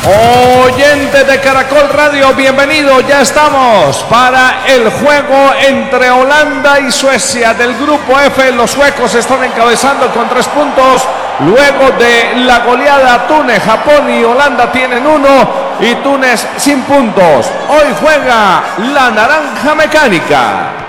Oyente de Caracol Radio, bienvenido. Ya estamos para el juego entre Holanda y Suecia del grupo F. Los suecos están encabezando con 3 puntos. Luego de la goleada, Túnez, Japón y Holanda tienen 1 y Túnez sin puntos. Hoy juega la Naranja Mecánica.